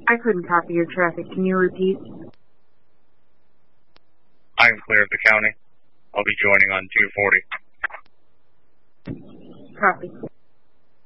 I couldn't copy your traffic. Can you repeat? I am clear of the county. I'll be joining on 240. Copy.